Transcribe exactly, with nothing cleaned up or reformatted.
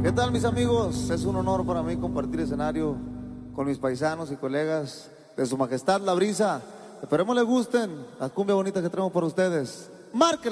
¿Qué tal, mis amigos? Es un honor para mí compartir escenario con mis paisanos y colegas de Su Majestad La Brisa. Esperemos les gusten las cumbias bonitas que traemos para ustedes. ¡Márquenle!